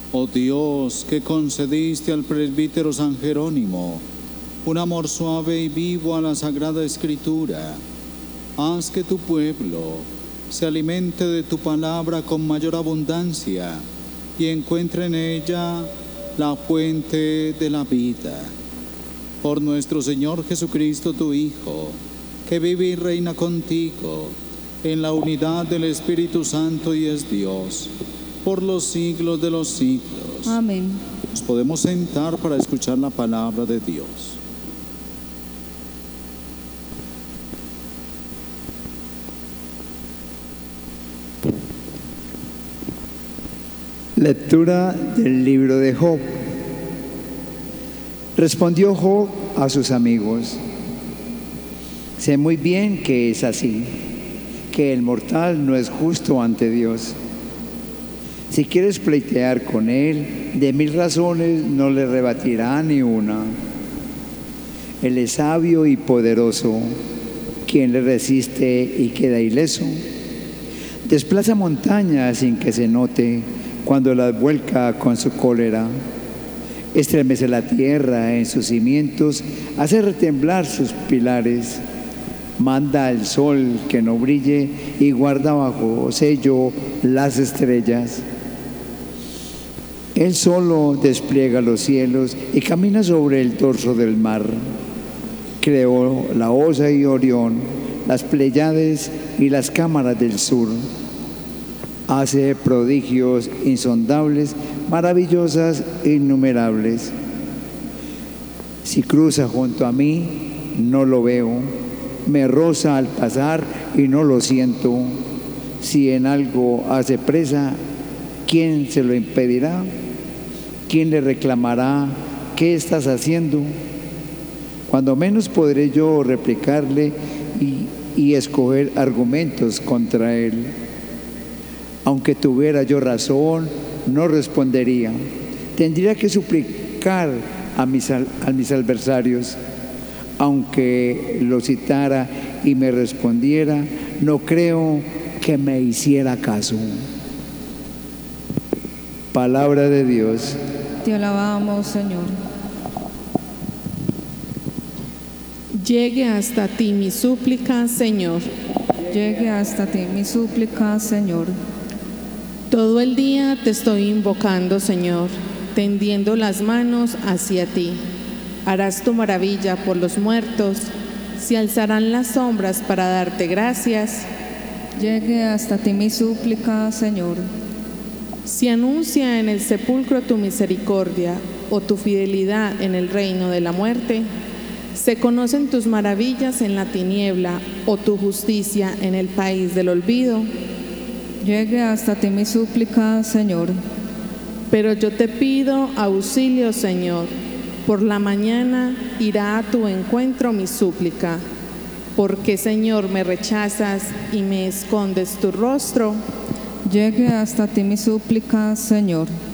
Oh Dios, que concediste al presbítero San Jerónimo un amor suave y vivo a la Sagrada Escritura, haz que tu pueblo se alimente de tu palabra con mayor abundancia y encuentre en ella la fuente de la vida. Por nuestro Señor Jesucristo, tu Hijo, que vive y reina contigo en la unidad del Espíritu Santo y es Dios, por los siglos de los siglos. Amén. Nos podemos sentar para escuchar la palabra de Dios. Lectura del libro de Job. Respondió Job a sus amigos: sé muy bien que es así, que el mortal no es justo ante Dios. Si quieres pleitear con él, de 1000 razones no le rebatirá ni una. Él es sabio y poderoso, quien le resiste y queda ileso. Desplaza montañas sin que se note, cuando las vuelca con su cólera. Estremece la tierra en sus cimientos, hace retemblar sus pilares. Manda al sol que no brille y guarda bajo sello las estrellas. Él solo despliega los cielos y camina sobre el dorso del mar. Creó la Osa y Orión, las Pléyades y las cámaras del sur. Hace prodigios insondables, maravillosas e innumerables. Si cruza junto a mí, no lo veo. Me roza al pasar y no lo siento. Si en algo hace presa, ¿quién se lo impedirá? ¿Quién le reclamará? ¿Qué estás haciendo? Cuando menos podré yo replicarle y escoger argumentos contra él. Aunque tuviera yo razón, no respondería. Tendría que suplicar a mis adversarios. Aunque lo citara y me respondiera, no creo que me hiciera caso. Palabra de Dios. Te alabamos, Señor. Llegue hasta ti mi súplica, Señor. Llegue hasta ti mi súplica, Señor. Todo el día te estoy invocando, Señor, tendiendo las manos hacia ti. Harás tu maravilla por los muertos, se alzarán las sombras para darte gracias. Llegue hasta ti mi súplica, Señor. Si anuncia en el sepulcro tu misericordia o tu fidelidad en el reino de la muerte, se conocen tus maravillas en la tiniebla o tu justicia en el país del olvido. Llegue hasta ti mi súplica, Señor. Pero yo te pido auxilio, Señor. Por la mañana irá a tu encuentro mi súplica. ¿Por qué, Señor, me rechazas y me escondes tu rostro? Llegue hasta ti mi súplica, Señor.